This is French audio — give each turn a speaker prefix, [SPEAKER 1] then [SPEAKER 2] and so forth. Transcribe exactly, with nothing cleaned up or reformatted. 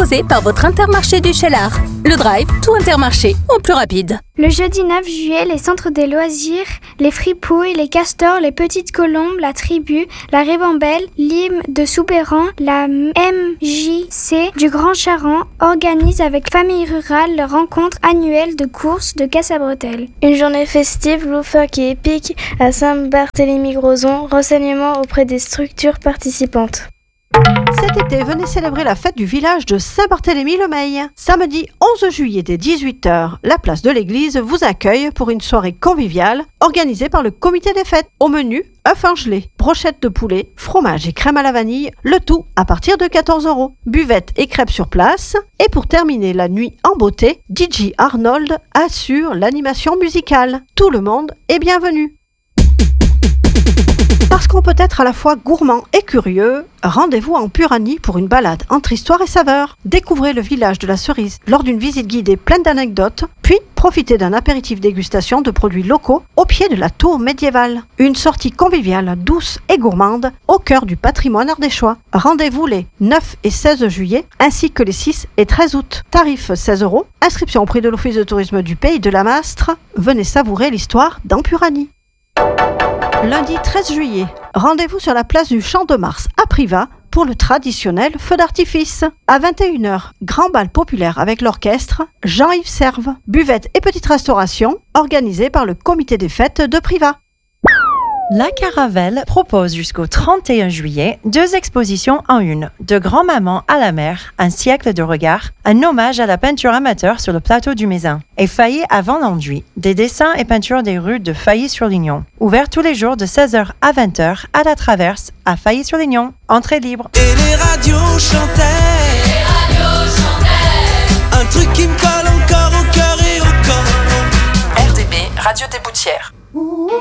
[SPEAKER 1] proposé par votre Intermarché du Cheylard. Le Drive, tout Intermarché, en plus rapide.
[SPEAKER 2] Le jeudi neuf juillet, les centres des loisirs, les fripouilles, les castors, les petites colombes, la tribu, la ribambelle, l'I M de Soubeyran, la M J C du Grand Charent organisent avec Famille Rurale leur rencontre annuelle de courses de casse à bretelles.
[SPEAKER 3] Une journée festive, loufoque et épique à Saint-Barthélemy-Grozon, renseignements auprès des structures participantes.
[SPEAKER 4] Cet été, venez célébrer la fête du village de Saint-Barthélemy-le-Meil. Samedi onze juillet dès dix-huit heures, la place de l'église vous accueille pour une soirée conviviale organisée par le comité des fêtes. Au menu, œufs en gelée, brochettes de poulet, fromage et crème à la vanille, le tout à partir de quatorze euros. Buvette et crêpes sur place. Et pour terminer la nuit en beauté, D J Arnold assure l'animation musicale. Tout le monde est bienvenu. Parce qu'on peut être à la fois gourmand et curieux, rendez-vous en Puranie pour une balade entre histoire et saveur. Découvrez le village de la cerise lors d'une visite guidée pleine d'anecdotes, puis profitez d'un apéritif dégustation de produits locaux au pied de la tour médiévale. Une sortie conviviale, douce et gourmande au cœur du patrimoine ardéchois. Rendez-vous les neuf et seize juillet ainsi que les six et treize août. Tarif seize euros. Inscription au prix de l'Office de tourisme du Pays de la Mastre. Venez savourer l'histoire dans Puranie. Lundi treize juillet, rendez-vous sur la place du Champ de Mars à Privas pour le traditionnel feu d'artifice. À vingt et une heures, grand bal populaire avec l'orchestre Jean-Yves Serve. Buvette et petite restauration organisée par le comité des fêtes de Privas.
[SPEAKER 5] La Caravelle propose jusqu'au trente et un juillet deux expositions en une. De Grand-Maman à la mer, un siècle de regard, un hommage à la peinture amateur sur le plateau du Mézin. Et Failly à Vendôme-Duy, des dessins et peintures des rues de Failly-sur-Lignon. Ouvert tous les jours de seize heures à vingt heures à la Traverse à Failly-sur-Lignon. Entrée libre.
[SPEAKER 6] Et les radios chantaient, les radios chantaient, un truc qui me colle encore au cœur et au corps.
[SPEAKER 7] R D B, Radio des Boutières.